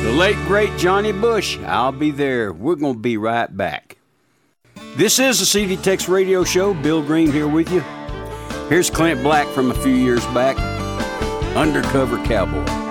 The late, great Johnny Bush. I'll be there. We're going to be right back. This is the CD Tex Radio Show. Bill Green here with you. Here's Clint Black from a few years back. Undercover Cowboy.